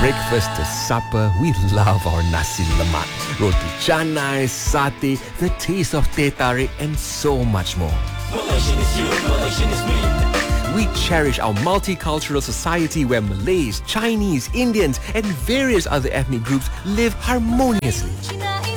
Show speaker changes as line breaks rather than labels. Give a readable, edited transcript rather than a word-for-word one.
breakfast to supper, we love our nasi lemak, roti canai, satay, the taste of teh tarik, and so much more.
Malaysian is you, Malaysian is me.
We cherish our multicultural society where Malays, Chinese, Indians, and various other ethnic groups live harmoniously.